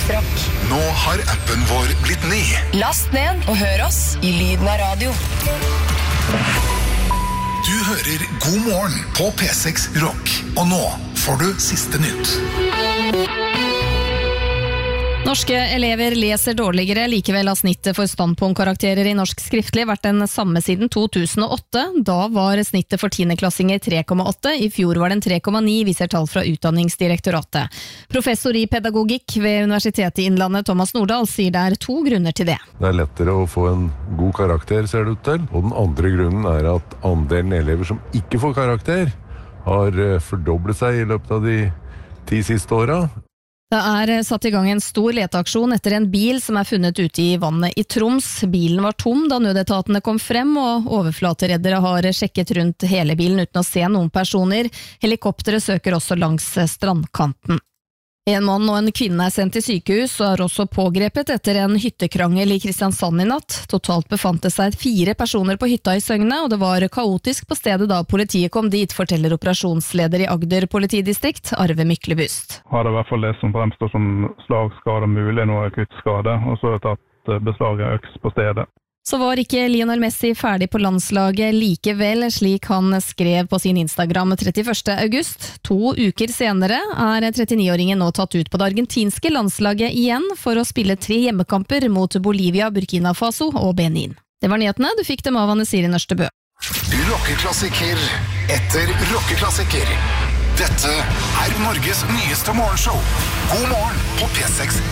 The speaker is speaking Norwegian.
Rock. Nå har appen vår blitt ny. Last ned og hør oss i lyden av radio. Du hører God morgen på P6 Rock. Og nå får du siste nytt. Norske elever leser dårligere, likevel har snittet for standpunktkarakterer i norsk skriftlig vært den samme siden 2008. Da var snittet for 10-klassinger 3,8, i fjor var den 3,9, viser tall fra Utdanningsdirektoratet. Professor i pedagogikk ved Universitetet i Innlandet, Thomas Nordahl, sier det er 2 grunner til det. Det er lettere å få en god karakter, ser det ut til. Og den andre grunnen er at andelen elever som ikke får karakter, har fordoblet seg i løpet av de 10 siste årene. Det er satt i gang en stor leteaksjon etter en bil som er funnet ute i vannet i Troms. Bilen var tom da nødetatene kom frem, og overflatereddere har sjekket rundt hele bilen uten å se noen personer. Helikopteret søker også langs strandkanten. En mann og en kvinne er sendt til sykehus og er også pågrepet etter en hyttekrangel i Kristiansand i natt. Totalt befant det seg 4 personer på hytta i Søgne, og det var kaotisk på stedet da politiet kom dit, forteller operasjonsleder i Agder politidistrikt, Arve Myklebust. Har det i hvert fall det som fremstår som slagskade, mulig noe akutt skade, og så har jeg tatt beslag av øks på stedet. Så var ikke Lionel Messi ferdig på landslaget likevel, slik han skrev på sin Instagram 31. august. 2 uker senere er 39-åringen nå tatt ut på det argentinske landslaget igjen for å spille 3 hjemmekamper mot Bolivia, Burkina Faso og Benin. Det var nyhetene, du fikk dem av Anne Siri Nørstebø. Rockeklassiker etter rockeklassiker. Dette er Norges nyeste morgenshow. God morgen på P6.